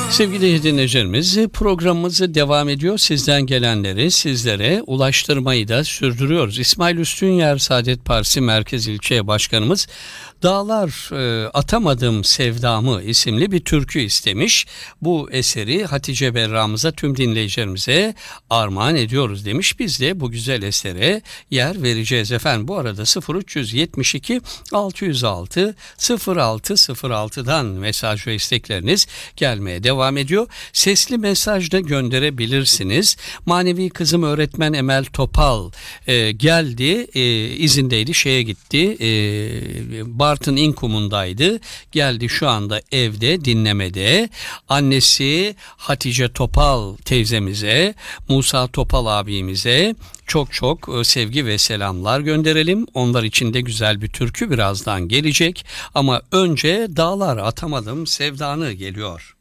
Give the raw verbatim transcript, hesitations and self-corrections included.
Sevgili dinleyicilerimiz, programımız devam ediyor. Sizden gelenleri sizlere ulaştırmayı da sürdürüyoruz. İsmail Üstünyer Saadet Partisi Merkez İlçe Başkanımız Dağlar e, Atamadım Sevdamı isimli bir türkü istemiş. Bu eseri Hatice Berra'mıza, tüm dinleyicilerimize armağan ediyoruz demiş. Biz de bu güzel esere yer vereceğiz efendim. Bu arada sıfır üç yetmiş iki altı yüz altı sıfır altı sıfır altıdan mesaj ve istekleriniz gelmeye devam ediyor. Sesli mesaj da gönderebilirsiniz. Manevi kızım öğretmen Emel Topal e, geldi, e, izindeydi, şeye gitti, e, Bartın İnkum'undaydı. Geldi, şu anda evde dinlemede. Annesi Hatice Topal teyzemize, Musa Topal abimize çok çok sevgi ve selamlar gönderelim. Onlar için de güzel bir türkü birazdan gelecek. Ama önce Dağlar Atamadım Sevdanı geliyor.